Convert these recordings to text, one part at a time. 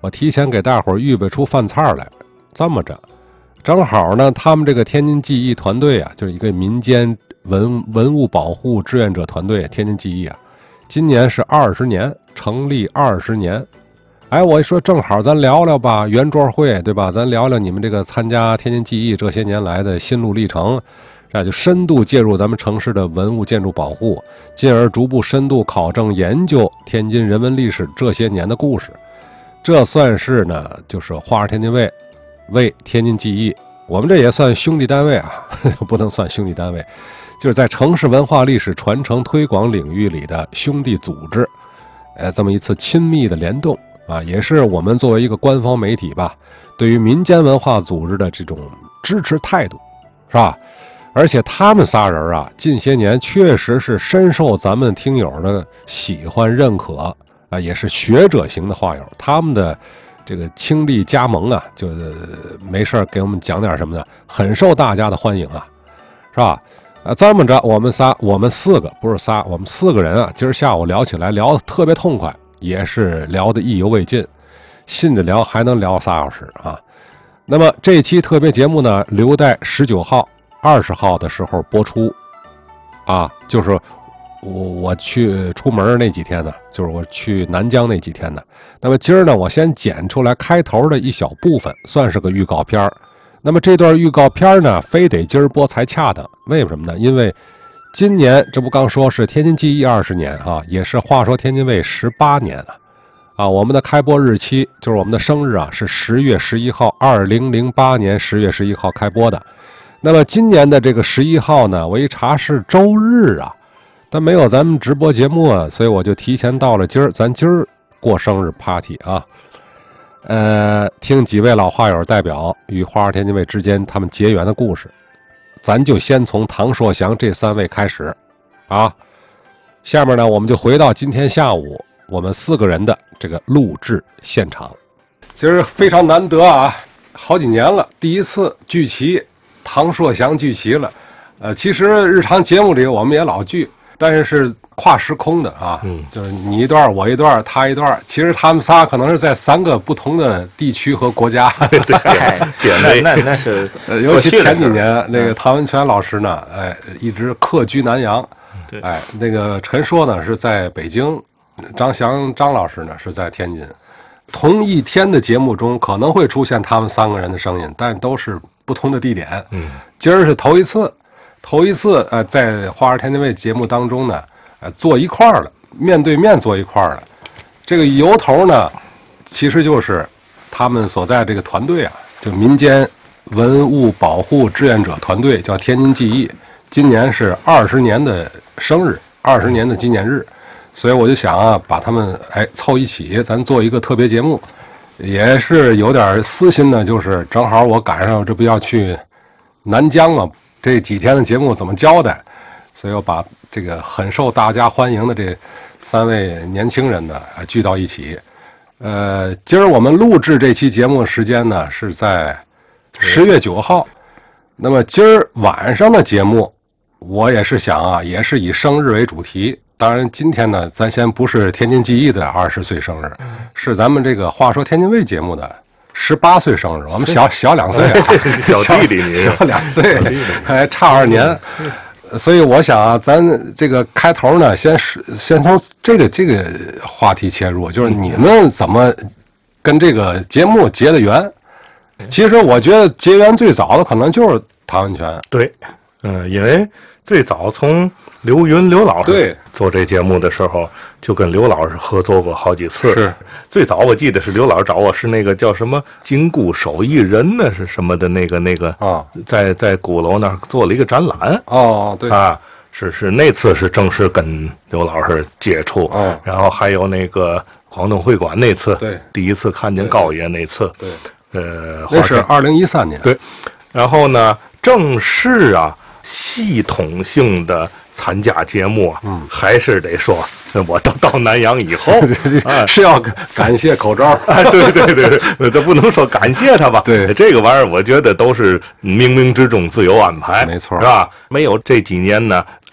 我提前给大伙儿预备出饭菜来。这么着，正好呢，他们这个天津记忆团队啊，就是一个民间文物保护志愿者团队，天津记忆啊，今年是20年，成立20年。哎，我说正好咱聊聊吧，圆桌会对吧？咱聊聊你们这个参加天津记忆这些年来的心路历程，就深度介入咱们城市的文物建筑保护，进而逐步深度考证研究天津人文历史这些年的故事。这算是呢，就是花儿天津卫为天津记忆，我们这也算兄弟单位啊，不能算兄弟单位，就是在城市文化历史传承推广领域里的兄弟组织，这么一次亲密的联动啊，也是我们作为一个官方媒体吧，对于民间文化组织的这种支持态度，是吧？而且他们仨人啊，近些年确实是深受咱们听友的喜欢认可啊，也是学者型的话友，他们的这个倾力加盟啊，就没事给我们讲点什么的，很受大家的欢迎啊，是吧？这么着，我们四个不是仨，我们4个人啊，今儿下午聊起来聊得特别痛快，也是聊得意犹未尽，信着聊还能聊3小时啊。那么这期特别节目呢，留待19号、20号的时候播出啊，就是我去出门那几天呢，就是我去南疆那几天呢。那么今儿呢，我先剪出来开头的一小部分，算是个预告片。那么这段预告片呢，非得今儿播才恰当。为什么呢？因为今年这不刚说是天津记忆20年啊，也是话说天津卫18年了啊。我们的开播日期就是我们的生日啊，是10月11号，2008年10月11号开播的。那么今年的这个11号呢，我一查是周日啊。但没有咱们直播节目啊，所以我就提前到了今儿，咱今儿过生日 party 啊。听几位老话友代表与花儿天津卫之间他们结缘的故事，咱就先从唐硕祥这3位开始啊。下面呢，我们就回到今天下午我们4个人的这个录制现场。今儿非常难得啊，好几年了，第一次聚齐，唐硕祥聚齐了。其实日常节目里我们也老聚。但是跨时空的啊，就是你一段我一段他一段，其实他们仨可能是在3个不同的地区和国家。 对，那是尤其前几年那个唐文全老师呢，一直客居南阳，那个陈硕呢是在北京，张翔张老师呢是在天津。同一天的节目中可能会出现他们3个人的声音，但都是不同的地点。今儿是头一次，在花儿天津卫节目当中呢，坐一块儿了，面对面坐一块儿了。这个由头呢，其实就是他们所在这个团队啊，就民间文物保护志愿者团队，叫天津记忆。今年是20年的生日，20年的纪念日，所以我就想啊，把他们凑一起，咱做一个特别节目，也是有点私心呢，就是正好我赶上这不要去南疆嘛。这几天的节目怎么交代？所以我把这个很受大家欢迎的这3位年轻人呢聚到一起。今儿我们录制这期节目的时间呢是在10月9号。那么今儿晚上的节目，我也是想啊，也是以生日为主题。当然今天呢，咱先不是天津记忆的20岁生日，是咱们这个话说天津卫节目的18岁生日，我们小2岁啊， 小弟弟你小2岁，还差2年，所以我想啊，咱这个开头呢，先从这个话题切入，就是你们怎么跟这个节目结的缘？其实我觉得结缘最早的可能就是唐文全。 对，因为最早从刘老师做这节目的时候，就跟刘老师合作过好几次。 是， 最早我记得是刘老师找我，是那个叫什么金箍手艺人呢，是什么的那个啊， 在鼓楼那儿做了一个展览。 哦，对啊，是那次是正式跟刘老师接触。然后还有那个广东会馆那次， 对， 第一次看见高爷那次， 对，那是2013年。 对，然后呢，正式啊。系统性的参加节目啊，还是得说，我到南阳以后， 是要感谢口罩。 对，这不能说感谢他吧？ 对， 这个玩意儿，我觉得都是冥冥之中自有安排， 没错， 是吧？没有这几年呢，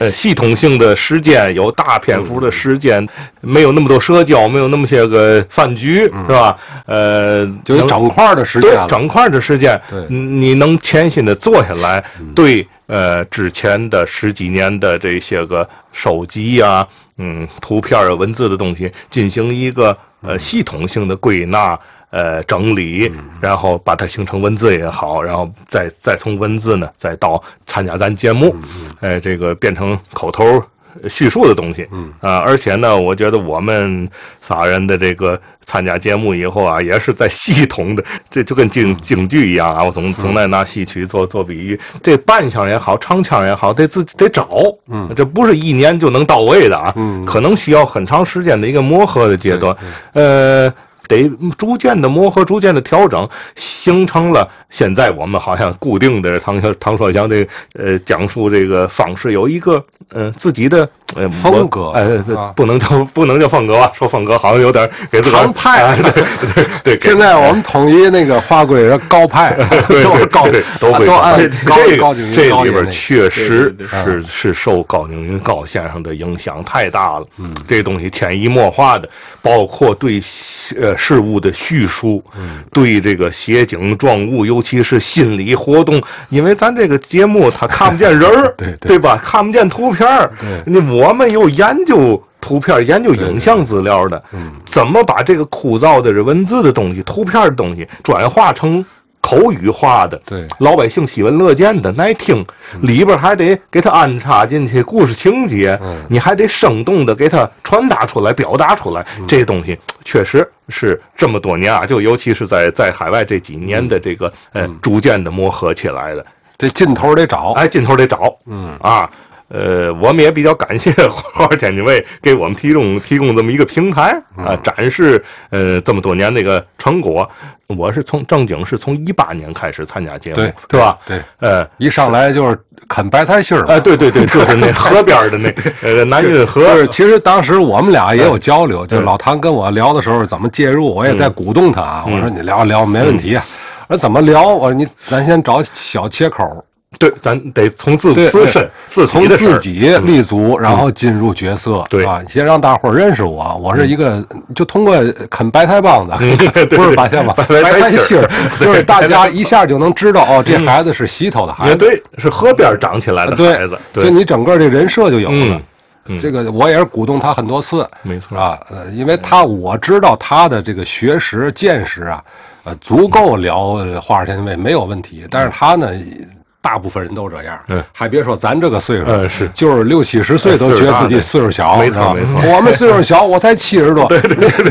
系统性的实践，有大篇幅的实践，没有那么多社交，没有那么些个饭局，是吧？ 就有整块的实践了， 整块的实践， 对， 你能潜心的做下来，对之前的10几年的这些个收集啊，图片啊、文字的东西进行一个系统性的归纳。整理，然后把它形成文字也好，然后再从文字呢，再到参加咱节目，这个变成口头叙述的东西，而且呢，我觉得我们仨人的这个参加节目以后啊，也是在系统的，这就跟京剧一样啊，我总在拿戏曲做比喻，这扮相也好，唱腔也好，得自己得找，这不是1年就能到位的啊，可能需要很长时间的一个磨合的阶段，得逐渐的磨合，逐渐的调整，形成了现在我们好像固定的唐绍祥这讲述这个方式有一个自己的风格， 不能叫风格啊，说风格好像有点给自个唐派， 对。 现在我们统一那个划归是高派， 都按这里边确实是受高宁云高先生的影响太大了，这东西潜移默化的，包括对事物的叙述，对这个写景状物，尤其是心理活动，因为咱这个节目它看不见人儿，对吧？看不见图片儿，我们又研究图片、研究影像资料的，怎么把这个枯燥的文字的东西、图片的东西转化成口语化的， 对老百姓喜闻乐见的耐听，里边还得给它安插进去故事情节，你还得生动的给它传达出来、表达出来，这东西确实是这么多年啊，就尤其是在海外这几年的这个逐渐的磨合起来的， 这劲头得找， 劲头得找，我们也比较感谢花花天津卫给我们提供这么一个平台啊，展示这么多年那个成果。我是正经是从18年开始参加节目，是吧？ 对，一上来就是啃白菜心儿， 对，就是那河边的那南运河。 其实当时我们俩也有交流，就是老唐跟我聊的时候怎么介入，我也在鼓动他啊。我说你聊没问题啊，我说怎么聊？我说咱先找小切口。 对，咱得从从自己立足，然后进入角色， 对啊，先让大伙儿认识我，我是一个就通过啃白菜帮子，不是白菜帮，白菜心儿，就是大家一下就能知道哦，这孩子是溪头的孩子， 对，是河边长起来的孩子， 就你整个这人设就有了。这个我也是鼓动他很多次， 没错啊，因为我知道他的这个学识见识啊，足够聊花儿天津卫没有问题，但是他呢。大部分人都这样，还别说咱这个岁数， 是就是60、70岁都觉得自己岁数小， 没错。 我们岁数小，我才70多， 对，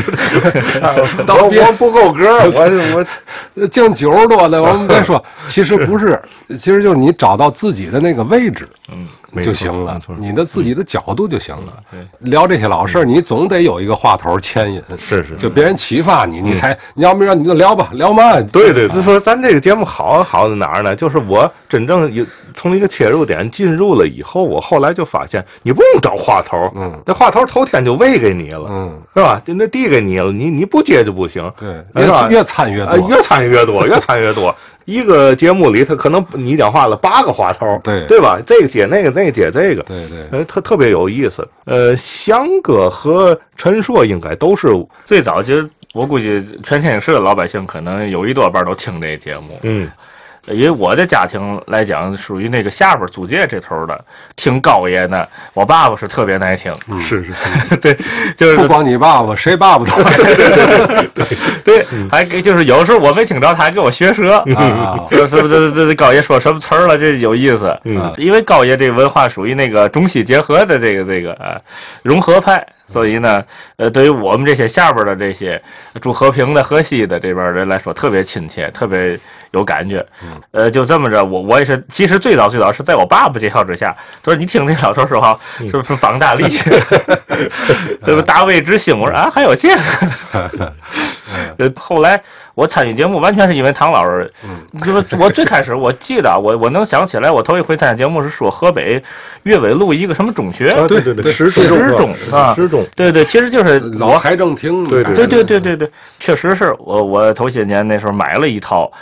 我不够格， 我净90多的，我们别说，其实不是，其实就是你找到自己的那个位置，就行了，你的自己的角度就行了。聊这些老事儿，你总得有一个话头牵引， 是， 就别人启发你，你才，你要不然你就聊吧，聊嘛。 对，就说咱这个节目好在哪儿呢？就是我真正从一个切入点进入了以后，我后来就发现，你不用找话头，那话头头天就喂给你了，是吧？那递给你了，你不接就不行， 对，越参越多， 越参越多。一个节目里，他可能你讲话了8个话头，对吧？这个接那个，那个接这个， 对， 特别有意思。翔哥和陈硕应该都是最早，其实我估计全天津市的老百姓可能有1多半都听这节目，因为我的家庭来讲，属于那个下边租界这头的，听高爷呢，我爸爸是特别爱听， 是， 对，就是不光你爸爸，谁爸爸都爱对，还就是有时候我没听着，他还给我学舌啊，这高爷说什么词儿了，这有意思，因为高爷这文化属于那个中西结合的这个融合派。所以呢，对于我们这些下边的这些住和平的、河西的这边人来说，特别亲切，特别有感觉。就这么着，我也是，其实最早是在我爸爸介绍之下，他说你听这老头说话，是不是方大力，对吧？大卫之星，我说啊，还有这个。后来我参与节目，完全是因为唐老师。我最开始我记得我能想起来，我头一回参加节目是说河北岳伟路一个什么中学， 对， 十中啊，对，其实就是老财政厅， 对，确实是我头些年那时候买了一套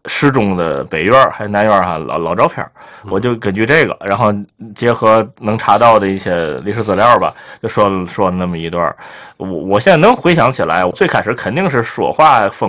诗中的北院还是南院哈老照片，我就根据这个，然后结合能查到的一些历史资料吧，就说那么一段。我现在能回想起来，最开始肯定是说话风